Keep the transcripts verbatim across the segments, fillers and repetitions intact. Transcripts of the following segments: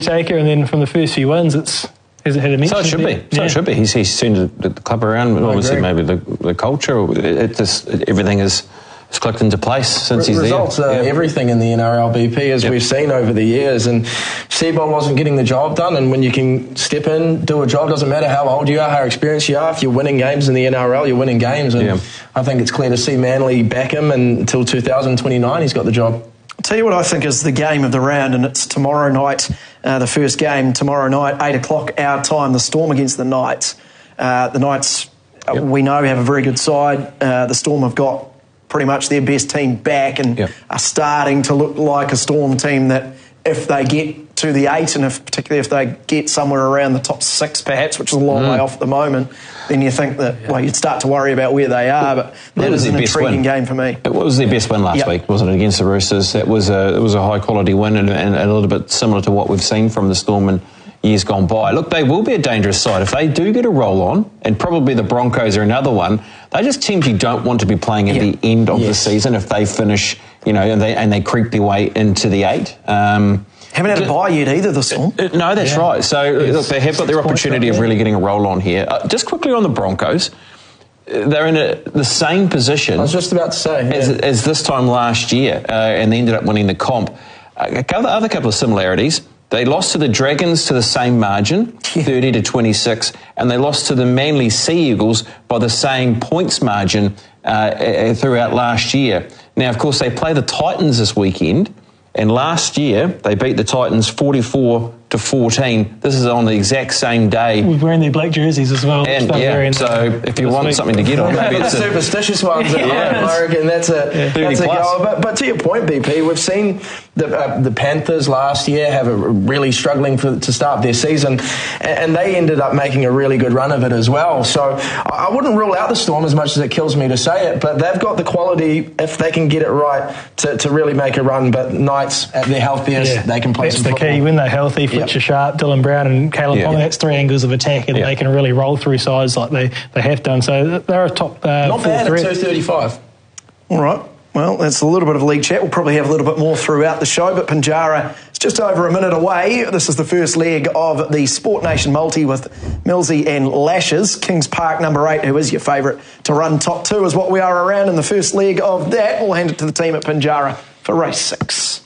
taker, and then from the first few wins, it's has it had a mention? So it should there? be. So yeah. it should be. He's he's turned the, the club around. But obviously, maybe the the culture, it, it just it, everything is. It's clicked into place since Re- he's results there. Results are yeah. everything in the N R L B P, as yep. we've seen over the years. And Seabold wasn't getting the job done. And when you can step in, do a job, doesn't matter how old you are, how experienced you are. If you're winning games in the N R L, you're winning games. And yeah. I think it's clear to see Manly back him. And until two thousand twenty-nine, he's got the job. I'll tell you what I think is the game of the round, and it's tomorrow night, uh, the first game tomorrow night, eight o'clock our time, the Storm against the Knights. Uh, the Knights, yep. uh, we know, have a very good side. Uh, the Storm have got pretty much their best team back and yep. are starting to look like a Storm team that if they get to the eight, and if particularly if they get somewhere around the top six perhaps, which is a long mm. way off at the moment, then you think that, well, you'd start to worry about where they are, but that is an intriguing game for me. It was their best win last yep. week, wasn't it, against the Roosters? It was a, it was a high-quality win and, and a little bit similar to what we've seen from the Storm in years gone by. Look, they will be a dangerous side. If they do get a roll on, and probably the Broncos are another one, they're just teams you don't want to be playing at yep. the end of yes. the season if they finish, you know, and they, and they creep their way into the eight. Um, Haven't had a bye yet either, the Storm. Uh, no, that's yeah. right. So, yes. look, they have got their opportunity of really getting a roll on here. Uh, just quickly on the Broncos, they're in a, the same position I was just about to say, yeah. as, as this time last year, uh, and they ended up winning the comp. A couple, other couple of similarities. They lost to the Dragons to the same margin, thirty to twenty-six, and they lost to the Manly Sea Eagles by the same points margin uh, throughout last year. Now, of course, they play the Titans this weekend, and last year they beat the Titans forty-four to fourteen. This is on the exact same day. We're wearing their black jerseys as well. And yeah, so if you want week. something to get on, maybe it's the superstitious ones. Yeah, yeah. I reckon that's a yeah. that's a goal. But, but to your point, B P, we've seen the uh, the Panthers last year have a really struggling for, to start their season, and, and they ended up making a really good run of it as well. So I wouldn't rule out the Storm as much as it kills me to say it, but they've got the quality if they can get it right to, to really make a run. But Knights at their healthiest, yeah. they can play that's some the football. key when they're healthy. Fletcher yep. Sharp, Dylan Brown and Caleb yeah. Ponga, that's three angles of attack, and yeah. they can really roll through sides like they, they have done. So they're a top uh, Not bad threat. at two thirty-five. All right. Well, that's a little bit of league chat. We'll probably have a little bit more throughout the show, but Pinjarra is just over a minute away. This is the first leg of the Sport Nation multi with Millsy and Lashes. Kings Park, number eight, who is your favourite to run top two, is what we are around in the first leg of that. We'll hand it to the team at Pinjarra for race six.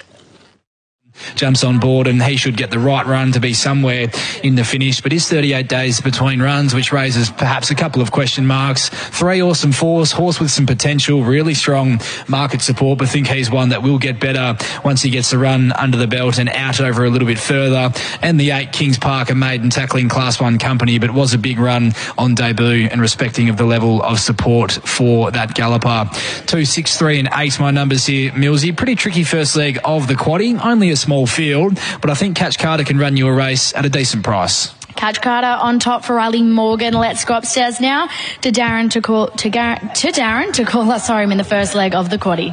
Jumps on board and he should get the right run to be somewhere in the finish, but is thirty-eight days between runs, which raises perhaps a couple of question marks. Three Awesome Force, horse with some potential, really strong market support, but think he's one that will get better once he gets the run under the belt and out over a little bit further. And the eight Kings Park, a maiden tackling Class one company, but was a big run on debut and respecting of the level of support for that galloper. Two, six, three and eight, my numbers here, Millsy. Pretty tricky first leg of the quaddie, only a small field, but I think Catch Carter can run you a race at a decent price. Catch Carter on top for Riley Morgan. Let's go upstairs now to Darren to call to, Gar- to Darren to call us home in the first leg of the quaddie.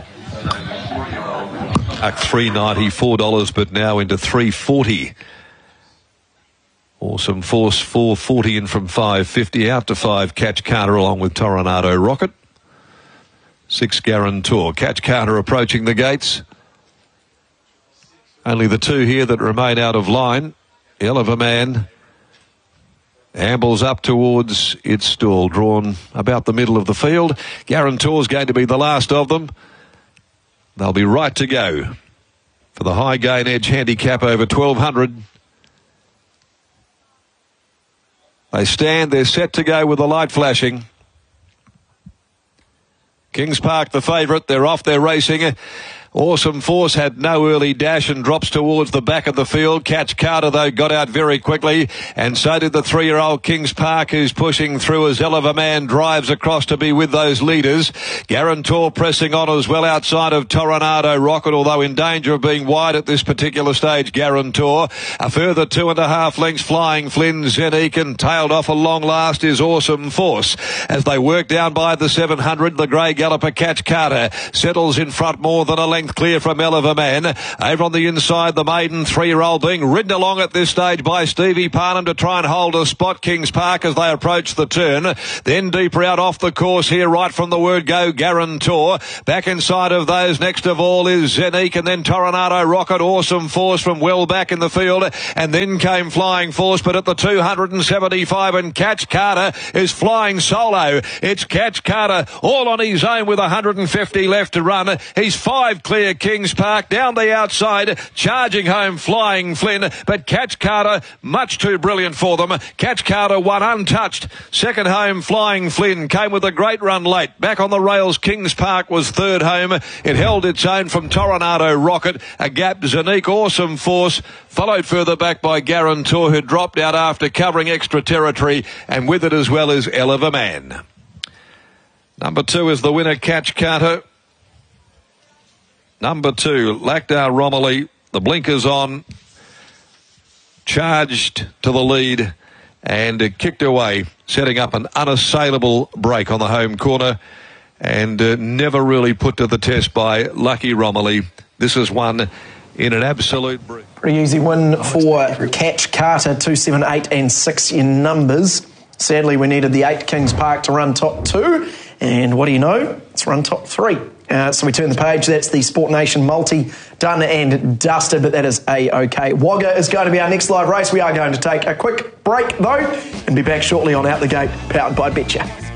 At three ninety-four dollars, but now into three forty. Awesome Force four forty in from five fifty, out to five Catch Carter along with Toronado Rocket. Six Guarantor. Catch Carter approaching the gates. Only the two here that remain out of line. Hell of a Man ambles up towards its stall, drawn about the middle of the field. Guarantor's going to be the last of them. They'll be right to go for the high gain edge handicap over twelve hundred. They stand, they're set to go with the light flashing. Kings Park the favourite, they're off, they're racing. Awesome Force had no early dash and drops towards the back of the field. Catch Carter, though, got out very quickly, and so did the three-year-old Kings Park, who's pushing through as Hell of a Man drives across to be with those leaders. Guarantor pressing on as well outside of Toronado Rocket, although in danger of being wide at this particular stage, Guarantor. A further two and a half lengths flying Flynn Zenique, and tailed off a long last is Awesome Force. As they work down by the seven hundred, the grey galloper Catch Carter settles in front more than a length length clear from Eliver Man. Over on the inside, the maiden three-year-old being ridden along at this stage by Stevie Parnham to try and hold a spot, Kings Park, as they approach the turn. Then deeper out off the course here, right from the word go, Guarantor. Back inside of those, next of all is Zenique, and then Toronado Rocket, Awesome Force from well back in the field, and then came Flying Force, but at the two hundred seventy-five, and Catch Carter is flying solo. It's Catch Carter all on his own with one hundred fifty left to run. He's five clear, Kings Park, down the outside, charging home Flying Flynn, but Catch Carter much too brilliant for them. Catch Carter won untouched. Second home, Flying Flynn came with a great run late. Back on the rails, Kings Park was third home. It held its own from Toronado Rocket. A gap, Zenique, Awesome Force, followed further back by Guarantor, who dropped out after covering extra territory, and with it as well as Eliver Man. Number two is the winner, Catch Carter. Number two, Lachdale Romilly, the blinkers on, charged to the lead and uh, kicked away, setting up an unassailable break on the home corner, and uh, never really put to the test by Lucky Romilly. This is one in an absolute break. Pretty easy win for Catch Carter, two, seven, eight and six in numbers. Sadly, we needed the eight, Kings Park, to run top two, and what do you know? It's run top three. Uh, so we turn the page. That's the Sport Nation multi done and dusted, but that is A-OK. Wagga is going to be our next live race. We are going to take a quick break, though, and be back shortly on Out the Gate, powered by Betcha.